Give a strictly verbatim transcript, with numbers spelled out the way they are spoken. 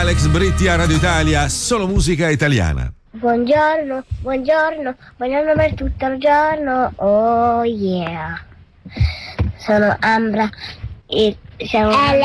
Alex Britti a Radio Italia, solo musica italiana. Buongiorno, buongiorno, buongiorno per tutto il giorno, oh yeah. Sono Ambra e siamo...